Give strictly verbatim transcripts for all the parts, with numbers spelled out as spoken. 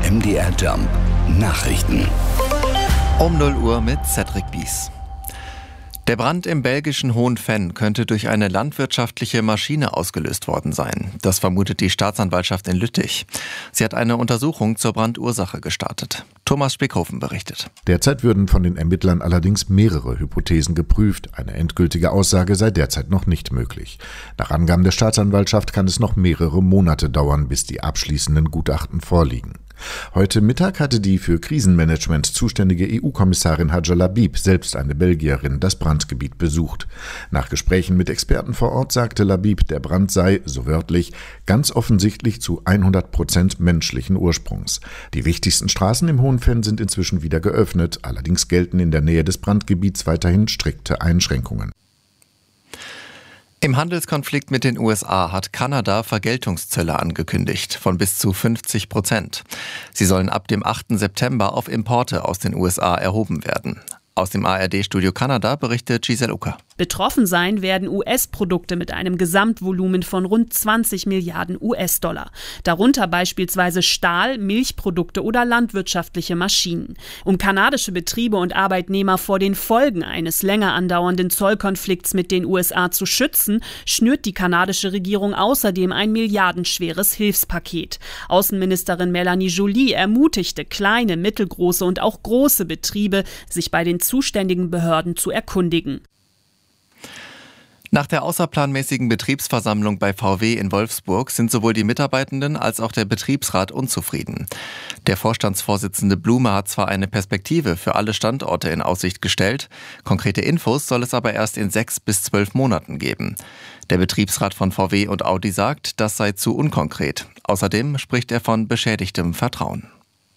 M D R Jump Nachrichten. Um null Uhr mit Cedric Bies. Der Brand im belgischen Hohenvenn könnte durch eine landwirtschaftliche Maschine ausgelöst worden sein. Das vermutet die Staatsanwaltschaft in Lüttich. Sie hat eine Untersuchung zur Brandursache gestartet. Thomas Spickhofen berichtet. Derzeit würden von den Ermittlern allerdings mehrere Hypothesen geprüft. Eine endgültige Aussage sei derzeit noch nicht möglich. Nach Angaben der Staatsanwaltschaft kann es noch mehrere Monate dauern, bis die abschließenden Gutachten vorliegen. Heute Mittag hatte die für Krisenmanagement zuständige E U-Kommissarin Hadja Labib, selbst eine Belgierin, das Brandgebiet besucht. Nach Gesprächen mit Experten vor Ort sagte Labib, der Brand sei, so wörtlich, ganz offensichtlich zu hundert Prozent menschlichen Ursprungs. Die wichtigsten Straßen im Hohenvenn sind inzwischen wieder geöffnet, allerdings gelten in der Nähe des Brandgebiets weiterhin strikte Einschränkungen. Im Handelskonflikt mit den U S A hat Kanada Vergeltungszölle angekündigt von bis zu fünfzig Prozent. Sie sollen ab dem achten September auf Importe aus den U S A erhoben werden. Aus dem A R D-Studio Kanada berichtet Giselle Ucker. Betroffen sein werden U S-Produkte mit einem Gesamtvolumen von rund zwanzig Milliarden U S-Dollar. Darunter beispielsweise Stahl, Milchprodukte oder landwirtschaftliche Maschinen. Um kanadische Betriebe und Arbeitnehmer vor den Folgen eines länger andauernden Zollkonflikts mit den U S A zu schützen, schnürt die kanadische Regierung außerdem ein milliardenschweres Hilfspaket. Außenministerin Melanie Joly ermutigte kleine, mittelgroße und auch große Betriebe, sich bei den zuständigen Behörden zu erkundigen. Nach der außerplanmäßigen Betriebsversammlung bei V W in Wolfsburg sind sowohl die Mitarbeitenden als auch der Betriebsrat unzufrieden. Der Vorstandsvorsitzende Blume hat zwar eine Perspektive für alle Standorte in Aussicht gestellt, konkrete Infos soll es aber erst in sechs bis zwölf Monaten geben. Der Betriebsrat von V W und Audi sagt, das sei zu unkonkret. Außerdem spricht er von beschädigtem Vertrauen.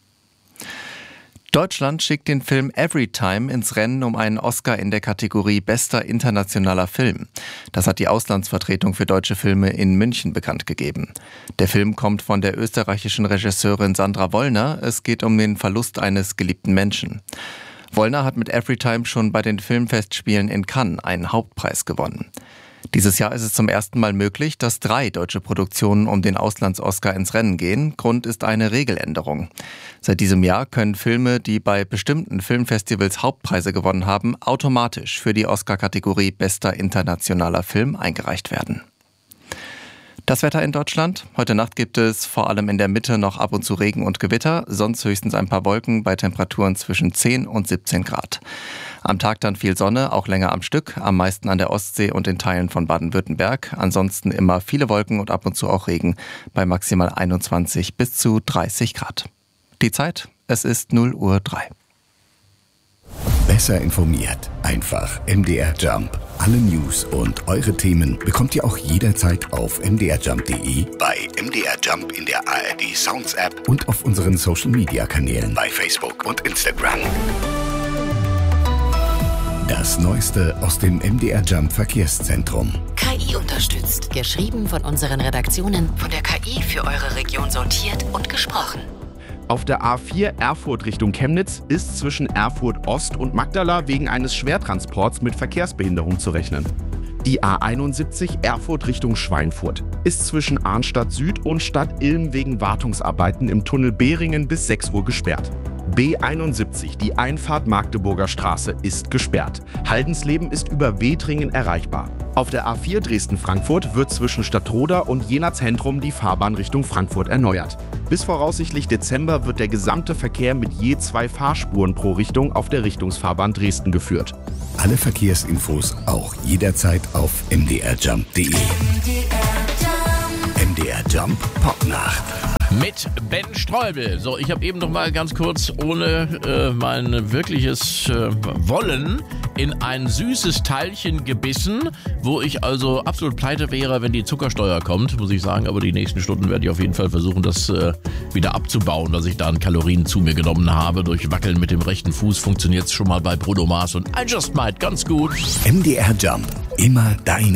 Deutschland schickt den Film Everytime ins Rennen um einen Oscar in der Kategorie Bester internationaler Film. Das hat die Auslandsvertretung für deutsche Filme in München bekannt gegeben. Der Film kommt von der österreichischen Regisseurin Sandra Wollner. Es geht um den Verlust eines geliebten Menschen. Wollner hat mit Everytime schon bei den Filmfestspielen in Cannes einen Hauptpreis gewonnen. Dieses Jahr ist es zum ersten Mal möglich, dass drei deutsche Produktionen um den Auslands-Oscar ins Rennen gehen. Grund ist eine Regeländerung. Seit diesem Jahr können Filme, die bei bestimmten Filmfestivals Hauptpreise gewonnen haben, automatisch für die Oscar-Kategorie Bester internationaler Film eingereicht werden. Das Wetter in Deutschland. Heute Nacht gibt es vor allem in der Mitte noch ab und zu Regen und Gewitter, sonst höchstens ein paar Wolken bei Temperaturen zwischen zehn und siebzehn Grad. Am Tag dann viel Sonne, auch länger am Stück, am meisten an der Ostsee und in Teilen von Baden-Württemberg. Ansonsten immer viele Wolken und ab und zu auch Regen bei maximal einundzwanzig bis zu dreißig Grad. Die Zeit, es ist null Uhr drei. Besser informiert. Einfach M D R Jump. Alle News und eure Themen bekommt ihr auch jederzeit auf m d r jump punkt d e, bei M D R Jump in der A R D Sounds App und auf unseren Social Media Kanälen bei Facebook und Instagram. Das Neueste aus dem M D R Jump Verkehrszentrum. K I unterstützt. Geschrieben von unseren Redaktionen. Von der K I für eure Region sortiert und gesprochen. Auf der A vier Erfurt Richtung Chemnitz ist zwischen Erfurt Ost und Magdala wegen eines Schwertransports mit Verkehrsbehinderung zu rechnen. Die A einundsiebzig Erfurt Richtung Schweinfurt ist zwischen Arnstadt Süd und Stadt Ilm wegen Wartungsarbeiten im Tunnel Behringen bis sechs Uhr gesperrt. B einundsiebzig, die Einfahrt Magdeburger Straße, ist gesperrt. Haldensleben ist über Wetringen erreichbar. Auf der A vier Dresden-Frankfurt wird zwischen Stadtroda und Jenatz-Hentrum die Fahrbahn Richtung Frankfurt erneuert. Bis voraussichtlich Dezember wird der gesamte Verkehr mit je zwei Fahrspuren pro Richtung auf der Richtungsfahrbahn Dresden geführt. Alle Verkehrsinfos auch jederzeit auf m d r jump punkt d e. M D R Jump Popnacht. Mit Ben Streubel. So, ich habe eben noch mal ganz kurz, ohne äh, mein wirkliches äh, Wollen, in ein süßes Teilchen gebissen, wo ich also absolut pleite wäre, wenn die Zuckersteuer kommt, muss ich sagen. Aber die nächsten Stunden werde ich auf jeden Fall versuchen, das äh, wieder abzubauen, dass ich da an Kalorien zu mir genommen habe. Durch Wackeln mit dem rechten Fuß funktioniert es schon mal bei Bruno Mars und I Just Might ganz gut. M D R Jump. Immer deine